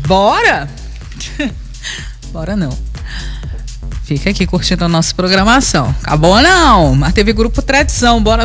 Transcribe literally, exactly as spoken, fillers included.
Bora? Bora não. Fica aqui curtindo a nossa programação. Acabou não, mas teve Grupo Tradição, bora